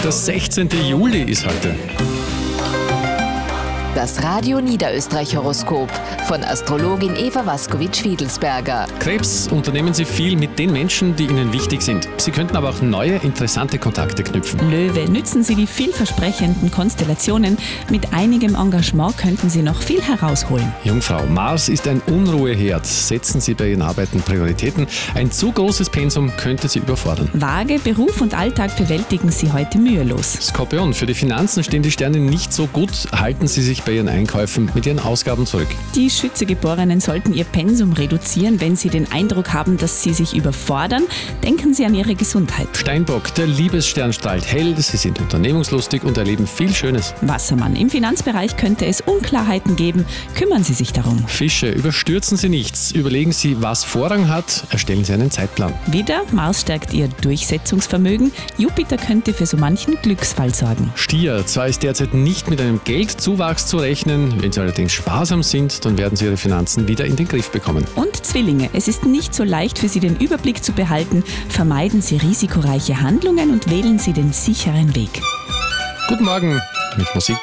Der 16. Juli ist heute. Das Radio Niederösterreich-Horoskop von Astrologin Eva Waskowitsch-Fiedelsberger. Krebs, unternehmen Sie viel mit den Menschen, die Ihnen wichtig sind. Sie könnten aber auch neue, interessante Kontakte knüpfen. Löwe, nützen Sie die vielversprechenden Konstellationen. Mit einigem Engagement könnten Sie noch viel herausholen. Jungfrau, Mars ist ein Unruheherd. Setzen Sie bei Ihren Arbeiten Prioritäten. Ein zu großes Pensum könnte Sie überfordern. Waage, Beruf und Alltag bewältigen Sie heute mühelos. Skorpion, für die Finanzen stehen die Sterne nicht so gut. Halten Sie sich bei Ihren Einkäufen mit Ihren Ausgaben zurück. Die Schütze-Geborenen sollten ihr Pensum reduzieren, wenn sie den Eindruck haben, dass sie sich überfordern. Denken Sie an Ihre Gesundheit. Steinbock, der Liebesstern strahlt hell. Sie sind unternehmungslustig und erleben viel Schönes. Wassermann, im Finanzbereich könnte es Unklarheiten geben. Kümmern Sie sich darum. Fische, überstürzen Sie nichts. Überlegen Sie, was Vorrang hat. Erstellen Sie einen Zeitplan. Widder, Mars stärkt Ihr Durchsetzungsvermögen. Jupiter könnte für so manchen Glücksfall sorgen. Stier, zwar ist derzeit nicht mit einem Geldzuwachs zu rechnen, wenn Sie allerdings sparsam sind, dann werden Sie Ihre Finanzen wieder in den Griff bekommen. Und Zwillinge, es ist nicht so leicht für Sie, den Überblick zu behalten. Vermeiden Sie risikoreiche Handlungen und wählen Sie den sicheren Weg. Guten Morgen mit Musik